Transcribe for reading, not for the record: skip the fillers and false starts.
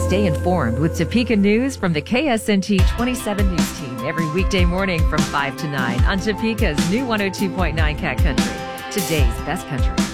Stay informed with Topeka News from the KSNT 27 News Team every weekday morning from 5 to 9 on Topeka's new 102.9 Cat Country, today's best country.